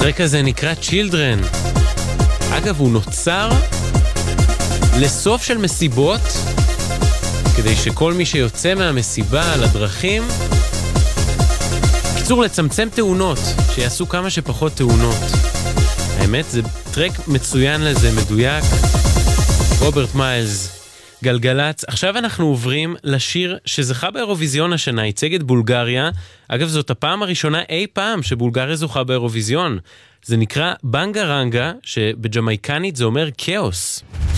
הטרק הזה נקרא Children. אגב, הוא נוצר לסוף של מסיבות, כדי שכל מי שיוצא מהמסיבה לדרכים, קיצור לצמצם תאונות, שיעשו כמה שפחות תאונות. האמת, זה טרק מצוין לזה, מדויק. רוברט מיילס, גלגלץ. עכשיו אנחנו עוברים לשיר שזכה באירוויזיון השנה, ייצג את בולגריה. אגב, זאת הפעם הראשונה אי פעם שבולגריה זוכה באירוויזיון. זה נקרא בנגה רנגה, שבג'מייקנית זה אומר כאוס.